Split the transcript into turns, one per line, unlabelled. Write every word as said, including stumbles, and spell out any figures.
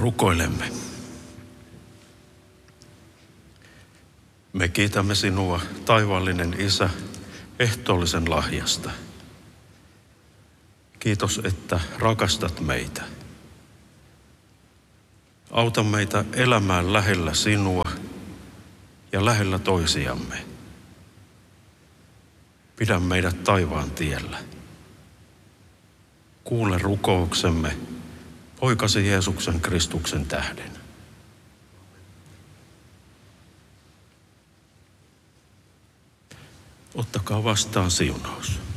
Rukoilemme. Me kiitämme sinua, taivaallinen Isä, ehtoollisen lahjasta. Kiitos, että rakastat meitä. Auta meitä elämään lähellä sinua ja lähellä toisiamme. Pidä meidät taivaan tiellä. Kuule rukouksemme poikasi Jeesuksen Kristuksen tähden. Ottakaa vastaan siunaus.